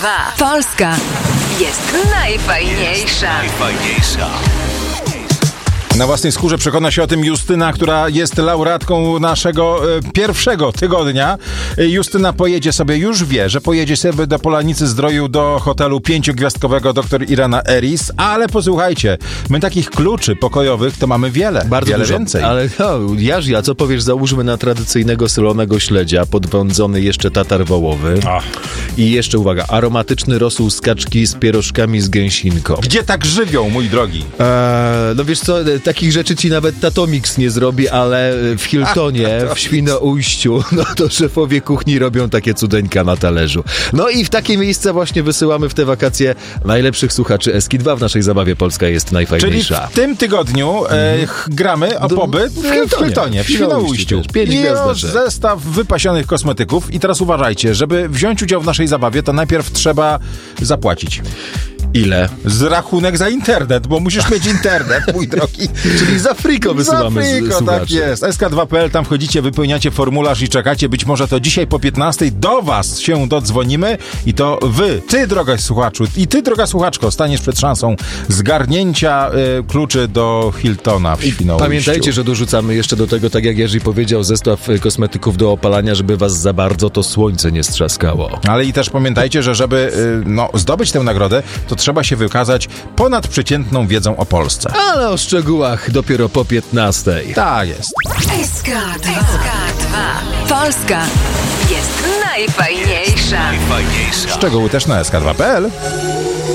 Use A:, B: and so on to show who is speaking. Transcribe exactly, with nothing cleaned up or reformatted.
A: dwa. Polska jest najfajniejsza.
B: Najfajniejsza.
C: Na własnej skórze przekona się o tym Justyna, która jest laureatką naszego e, pierwszego tygodnia. E, Justyna pojedzie sobie, już wie, że pojedzie sobie do Polanicy Zdroju, do hotelu pięciogwiazdkowego dr Irena Eris, ale posłuchajcie, my takich kluczy pokojowych to mamy wiele,
D: bardzo
C: wiele
D: dużo.
C: więcej.
D: Ale no, Jarzy, a co powiesz, załóżmy na tradycyjnego solonego śledzia, podwądzony jeszcze tatar wołowy.
C: Ach.
D: I jeszcze, uwaga, aromatyczny rosół z kaczki z pierożkami z gęsinką.
C: Gdzie tak żywią, mój drogi?
D: Eee, no wiesz co, takich rzeczy ci nawet Tatomix nie zrobi, ale w Hiltonie, w Świnoujściu, no to szefowie kuchni robią takie cudeńka na talerzu. No i w takie miejsca właśnie wysyłamy w te wakacje najlepszych słuchaczy Eski dwa w naszej zabawie Polska jest
C: Czyli
D: najfajniejsza.
C: w tym tygodniu e, gramy o
D: Do-
C: pobyt
D: w
C: w
D: Hiltonie.
C: Hiltonie, w
D: W Świnoujściu
C: Świnoujściu.
D: też. Pięć
C: I o
D: gwiazdeczek.
C: zestaw wypasionych kosmetyków. I teraz uważajcie, żeby wziąć udział w naszej zabawie, to najpierw trzeba zapłacić.
D: Ile?
C: Z rachunek za internet, bo musisz mieć internet, mój drogi.
D: Czyli za friko wysyłamy
C: Za friko,
D: z, słuchaczy.
C: tak jest. S K dwa kropka P L, tam wchodzicie, wypełniacie formularz i czekacie. Być może to dzisiaj po piętnastej do was się dodzwonimy i to wy, ty droga słuchaczu i ty droga słuchaczko staniesz przed szansą zgarnięcia y, kluczy do Hiltona w Świnoujściu.
D: Pamiętajcie, że dorzucamy jeszcze do tego, tak jak Jerzy powiedział, zestaw y, kosmetyków do opalania, żeby was za bardzo to słońce nie strzaskało.
C: Ale i też pamiętajcie, że żeby y, no, zdobyć tę nagrodę, to trzeba się wykazać ponadprzeciętną wiedzą o Polsce.
D: Ale o szczegółach dopiero po piętnastej.
C: Tak jest.
A: S K dwa. Polska jest najfajniejsza.
B: Najfajniejsza.
C: Szczegóły też na S K dwa kropka P L.